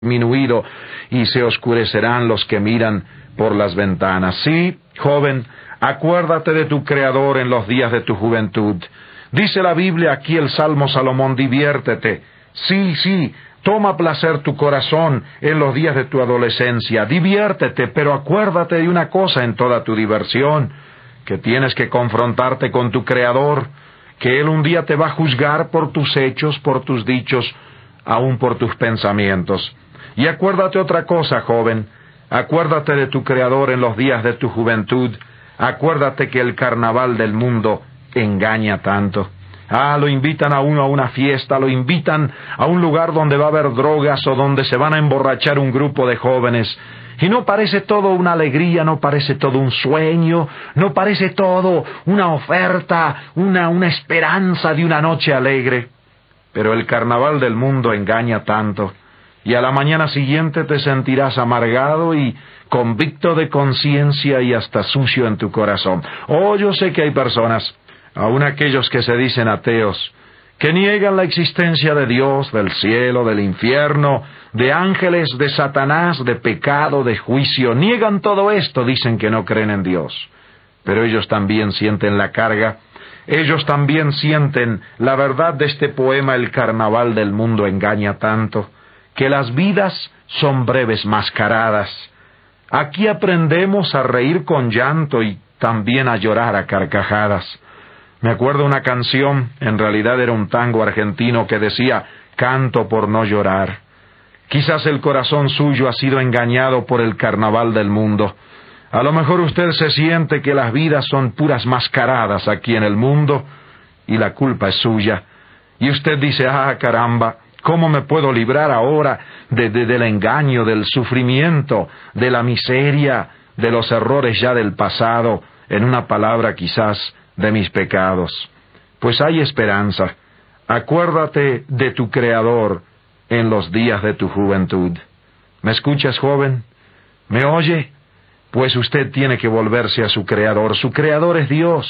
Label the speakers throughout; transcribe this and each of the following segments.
Speaker 1: disminuido y se oscurecerán los que miran por las ventanas. Sí, joven, acuérdate de tu Creador en los días de tu juventud. Dice la Biblia aquí el Salmo Salomón, diviértete. Sí, toma placer tu corazón en los días de tu adolescencia. Diviértete, pero acuérdate de una cosa en toda tu diversión, que tienes que confrontarte con tu Creador, que Él un día te va a juzgar por tus hechos, por tus dichos, aún por tus pensamientos. Y acuérdate otra cosa, joven, acuérdate de tu Creador en los días de tu juventud, acuérdate que el carnaval del mundo engaña tanto. Lo invitan a uno a una fiesta, lo invitan a un lugar donde va a haber drogas o donde se van a emborrachar un grupo de jóvenes. Y no parece todo una alegría, no parece todo un sueño, no parece todo una oferta, una esperanza de una noche alegre. Pero el carnaval del mundo engaña tanto, y a la mañana siguiente te sentirás amargado y convicto de conciencia y hasta sucio en tu corazón. Yo sé que hay personas, aun aquellos que se dicen ateos, que niegan la existencia de Dios, del cielo, del infierno, de ángeles, de Satanás, de pecado, de juicio. Niegan todo esto, dicen que no creen en Dios. Pero ellos también sienten la carga, ellos también sienten la verdad de este poema, el carnaval del mundo engaña tanto, que las vidas son breves mascaradas. Aquí aprendemos a reír con llanto y también a llorar a carcajadas. Me acuerdo una canción, en realidad era un tango argentino que decía, canto por no llorar. Quizás el corazón suyo ha sido engañado por el carnaval del mundo. A lo mejor usted se siente que las vidas son puras mascaradas aquí en el mundo y la culpa es suya. Y usted dice, caramba, ¿cómo me puedo librar ahora del engaño, del sufrimiento, de la miseria, de los errores ya del pasado, en una palabra quizás de mis pecados? Pues hay esperanza. Acuérdate de tu Creador en los días de tu juventud. ¿Me escuchas, joven? ¿Me oye? Pues usted tiene que volverse a su Creador. Su Creador es Dios,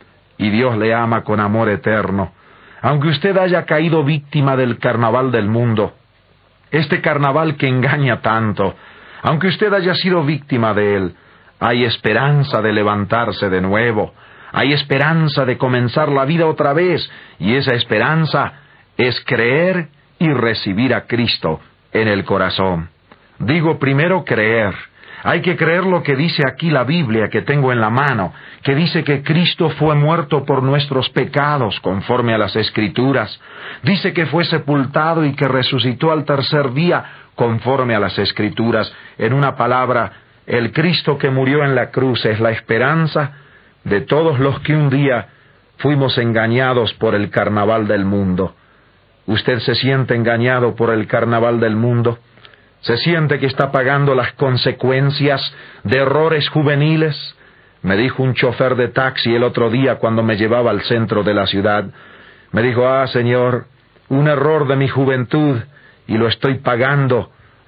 Speaker 1: y Dios le ama con amor eterno. Aunque usted haya caído víctima del carnaval del mundo, este carnaval que engaña tanto, aunque usted haya sido víctima de él, hay esperanza de levantarse de nuevo, hay esperanza de comenzar la vida otra vez, y esa esperanza es creer y recibir a Cristo en el corazón. Digo primero creer. Hay que creer lo que dice aquí la Biblia que tengo en la mano, que dice que Cristo fue muerto por nuestros pecados, conforme a las Escrituras. Dice que fue sepultado y que resucitó al tercer día, conforme a las Escrituras. En una palabra, el Cristo que murió en la cruz es la esperanza de todos los que un día fuimos engañados por el carnaval del mundo. ¿Usted se siente engañado por el carnaval del mundo? ¿Se siente que está pagando las consecuencias de errores juveniles? Me dijo un chofer de taxi el otro día cuando me llevaba al centro de la ciudad. Me dijo, señor, un error de mi juventud y lo estoy pagando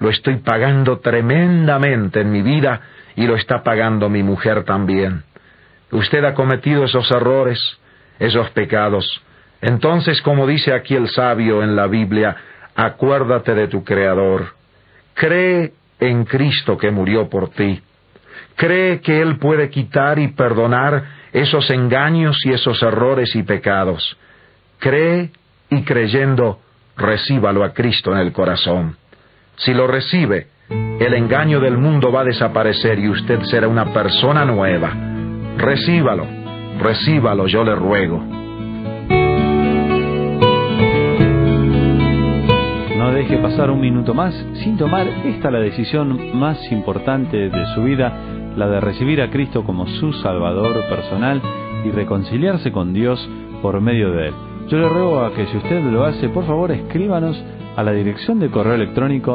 Speaker 1: tremendamente en mi vida y lo está pagando mi mujer también. Usted ha cometido esos errores, esos pecados. Entonces, como dice aquí el sabio en la Biblia, acuérdate de tu Creador. Cree en Cristo que murió por ti. Cree que Él puede quitar y perdonar esos engaños y esos errores y pecados. Cree y creyendo, recíbalo a Cristo en el corazón. Si lo recibe, el engaño del mundo va a desaparecer y usted será una persona nueva. Recíbalo, yo le ruego.
Speaker 2: No deje pasar un minuto más sin tomar la decisión más importante de su vida, la de recibir a Cristo como su Salvador personal y reconciliarse con Dios por medio de Él. Yo le ruego a que si usted lo hace, por favor escríbanos a la dirección de correo electrónico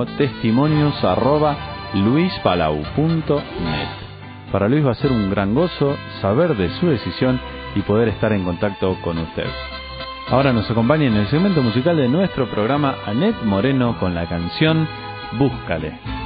Speaker 2: testimonios@luispalau.net. Para Luis va a ser un gran gozo saber de su decisión y poder estar en contacto con usted. Ahora nos acompaña en el segmento musical de nuestro programa Anet Moreno con la canción Búscale.